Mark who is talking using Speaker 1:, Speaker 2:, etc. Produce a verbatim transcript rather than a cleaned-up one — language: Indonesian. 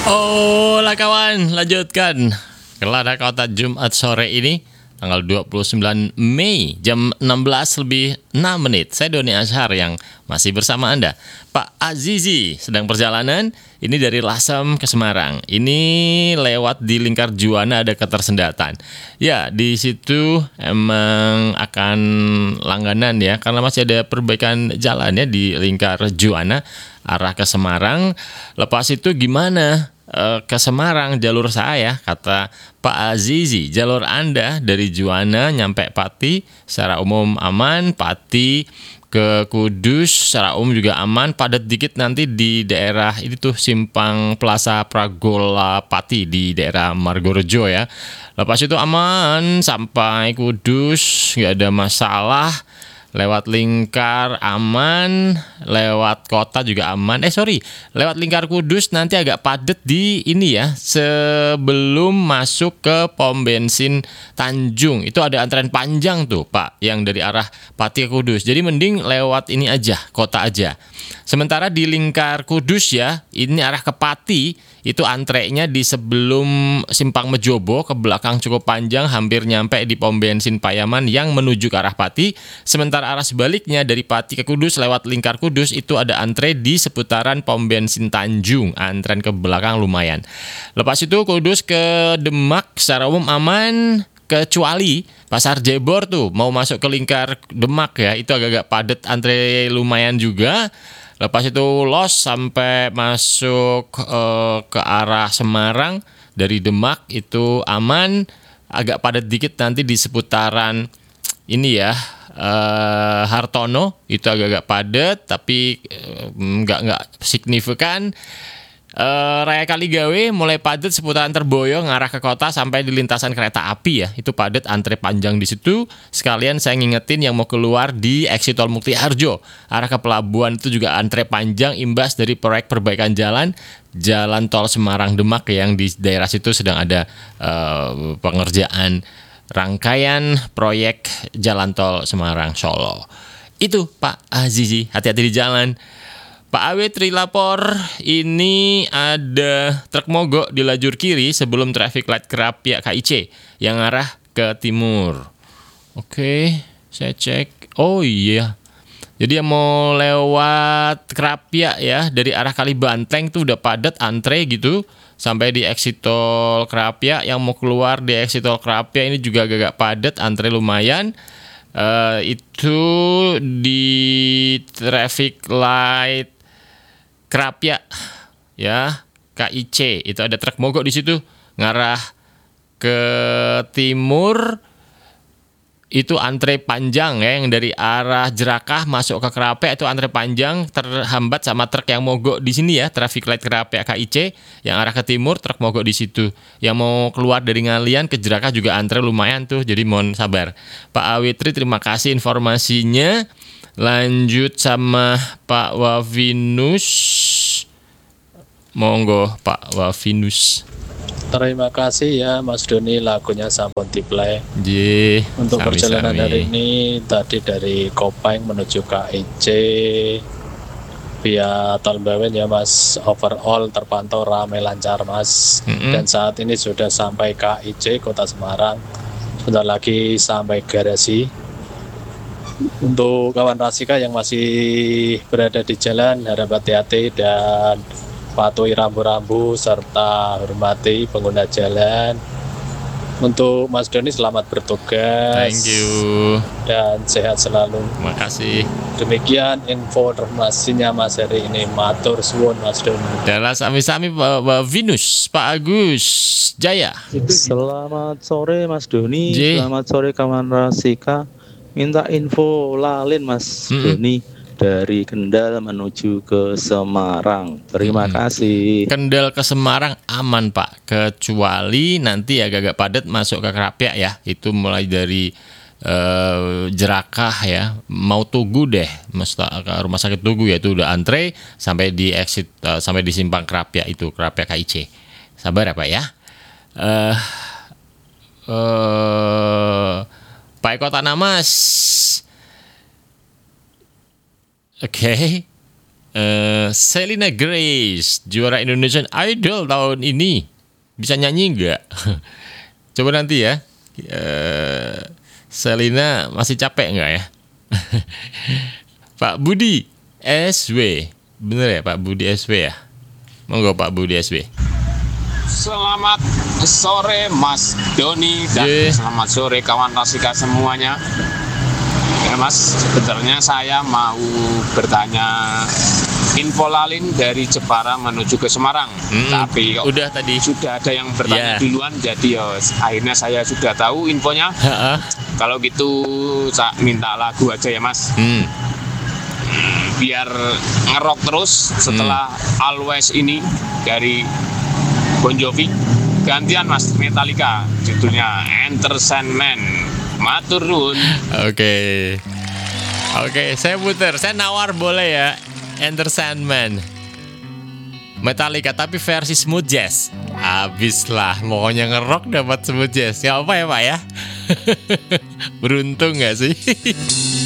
Speaker 1: Oh lah kawan, lanjutkan. Kelada Kota Jumat sore ini tanggal dua puluh sembilan Mei jam enam belas lebih enam menit. Saya Doni Azhar yang masih bersama Anda. Pak Azizi sedang perjalanan ini dari Lasem ke Semarang. Ini lewat di Lingkar Juwana ada ketersendatan. Ya, di situ emang akan langganan ya karena masih ada perbaikan jalan ya di Lingkar Juwana arah ke Semarang. Lepas itu gimana? Ke Semarang jalur saya, kata Pak Azizi, jalur Anda dari Juwana nyampe Pati secara umum aman, Pati ke Kudus secara umum juga aman, padat dikit nanti di daerah itu tuh simpang Plaza Pragola Pati di daerah Margorejo ya. Lepas itu aman sampai Kudus, nggak ada masalah. Lewat Lingkar aman, lewat kota juga aman. Eh sorry, lewat Lingkar Kudus nanti agak padat di ini ya, sebelum masuk ke pom bensin Tanjung. Itu ada antrean panjang tuh Pak, yang dari arah Pati ke Kudus. Jadi mending lewat ini aja, kota aja. Sementara di Lingkar Kudus ya, ini arah ke Pati, itu antrenya di sebelum Simpang Mejobo ke belakang cukup panjang, hampir nyampe di pom bensin Payaman yang menuju ke arah Pati. Sementara arah sebaliknya dari Pati ke Kudus lewat Lingkar Kudus itu ada antre di seputaran pom bensin Tanjung. Antrean ke belakang lumayan. Lepas itu Kudus ke Demak secara umum aman, kecuali Pasar Jebor tuh mau masuk ke Lingkar Demak ya, itu agak-agak padat, antre lumayan juga. Lepas itu los sampai masuk uh, ke arah Semarang dari Demak itu aman, agak padat dikit nanti di seputaran ini ya, uh, Hartono itu agak-agak padat tapi uh, nggak nggak signifikan. Uh, Raya Kaligawe mulai padat seputaran Terboyo ngarah ke kota sampai di lintasan kereta api ya, itu padat, antre panjang di situ. Sekalian saya ngingetin yang mau keluar di exit tol Muktiharjo arah ke pelabuhan itu juga antre panjang imbas dari proyek perbaikan jalan Jalan Tol Semarang Demak yang di daerah situ sedang ada uh, pengerjaan rangkaian proyek Jalan Tol Semarang Solo. Itu Pak Azizi, hati-hati di jalan. Pak Awe Trilapor, ini ada truk mogok di lajur kiri sebelum traffic light Kerapia K I C yang arah ke timur. Oke, saya cek. Oh iya. Jadi yang mau lewat Kerapia ya dari arah Kalibanteng tuh udah padat antre gitu sampai di exit tol Kerapia. Yang mau keluar di exit tol Kerapia ini juga agak-agak padat, antre lumayan. Uh, itu di traffic light Kerapia ya, K I C itu ada truk mogok di situ ngarah ke timur, itu antre panjang ya, yang dari arah Jerakah masuk ke Kerapia itu antre panjang terhambat sama truk yang mogok di sini ya, traffic light Kerapia K I C yang arah ke timur, truk mogok di situ. Yang mau keluar dari Ngalian ke Jerakah juga antre lumayan tuh, jadi mohon sabar. Pak Awitri terima kasih informasinya. Lanjut sama Pak Wavinus. Monggo Pak Wavinus.
Speaker 2: Terima kasih ya Mas Doni, lagunya sampun diplay.
Speaker 1: Ye,
Speaker 2: Untuk
Speaker 1: sami,
Speaker 2: perjalanan
Speaker 1: sami.
Speaker 2: hari ini tadi dari Kopeng menuju K I C via Tol Bawen ya Mas, overall terpantau ramai lancar Mas.
Speaker 1: Mm-mm.
Speaker 2: Dan saat ini sudah sampai K I C Kota Semarang. Sebentar lagi sampai garasi. Untuk kawan Rasika yang masih berada di jalan, harap hati-hati dan patuhi rambu-rambu serta hormati pengguna jalan. Untuk Mas Doni selamat bertugas.
Speaker 1: Thank you.
Speaker 2: Dan sehat selalu.
Speaker 1: Terima kasih.
Speaker 2: Demikian informasinya Mas hari ini. Matur suwun Mas Doni.
Speaker 1: Dalam sami-sami Pak Wavinus, Pak Agus Jaya.
Speaker 3: Selamat sore Mas Doni.
Speaker 1: J.
Speaker 3: Selamat sore kawan Rasika. Minta info lalin Mas
Speaker 1: Mm-mm.
Speaker 3: Doni dari Kendal menuju ke Semarang. Terima
Speaker 1: Mm-mm.
Speaker 3: kasih.
Speaker 1: Kendal ke Semarang aman Pak, kecuali nanti agak-agak padat masuk ke Kerapia ya. Itu mulai dari uh, Jerakah ya, mau Tugu deh, mesti ke rumah sakit Tugu ya, itu udah antre sampai di exit uh, sampai di simpang Kerapia itu, Kerapia K I C. Sabar ya Pak ya. Uh, uh, Pak Eko Tanamas. Oke. Okay. Eh, Selena Grace, juara Indonesian Idol tahun ini. Bisa nyanyi nggak? Coba nanti ya. Eh, Selena masih capek nggak ya? Pak Budi S W. Bener ya Pak Budi S W ya? Monggo Pak Budi S W.
Speaker 4: Selamat sore Mas Doni dan
Speaker 1: Ye.
Speaker 4: selamat sore kawan Rasika semuanya. Ya Mas, sebenarnya saya mau bertanya info lalin dari Jepara menuju ke Semarang.
Speaker 1: Mm-mm.
Speaker 4: Tapi kok
Speaker 1: Udah tadi.
Speaker 4: sudah ada yang bertanya
Speaker 1: Yeah.
Speaker 4: duluan, jadi ya akhirnya saya sudah tahu infonya.
Speaker 1: Ha-ha.
Speaker 4: Kalau gitu saya minta lagu aja ya Mas,
Speaker 1: Hmm.
Speaker 4: biar ngerok terus setelah
Speaker 1: Hmm.
Speaker 4: Always ini dari Bon Jovi. Gantian Mas, Metallica, judulnya Enter Sandman. Matur nuwun.
Speaker 1: Oke. Oke, saya puter. Saya nawar boleh ya. Enter Sandman. Metallica tapi versi smooth jazz. Abis lah, pokoknya ngerok dapat smooth jazz. Gak apa ya Pak ya? Beruntung gak sih?